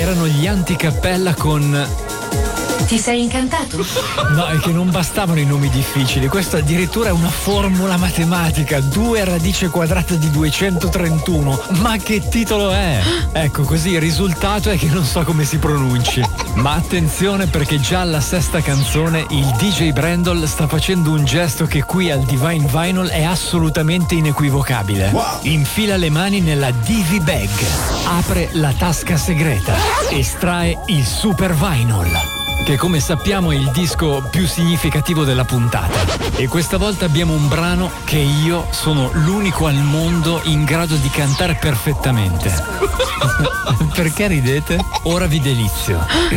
erano gli Anticappella con... Ti sei incantato? No, è che non bastavano i nomi difficili. Questo addirittura è una formula matematica. 2 radice quadrata di 231. Ma che titolo è? Ecco, così il risultato è che non so come si pronunci. Ma attenzione, perché già alla sesta canzone il DJ Brendel sta facendo un gesto che qui al Divine Vinyl è assolutamente inequivocabile. Infila le mani nella Divi Bag, apre la tasca segreta, estrae il Super Vinyl, che come sappiamo è il disco più significativo della puntata. E questa volta abbiamo un brano che io sono l'unico al mondo in grado di cantare perfettamente. Perché ridete? Ora vi delizio.